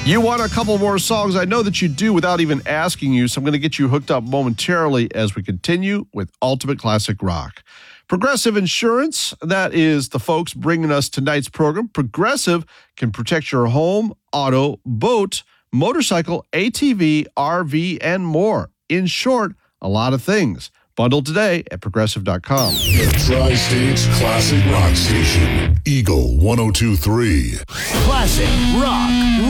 You want a couple more songs? I know that you do without even asking you, so I'm going to get you hooked up momentarily as we continue with Ultimate Classic Rock. Progressive Insurance, that is the folks bringing us tonight's program. Progressive can protect your home, auto, boat, motorcycle, ATV, RV, and more. In short, a lot of things. Bundle today at Progressive.com. The Tri-State's Classic Rock Station, Eagle 102.3. Classic Rock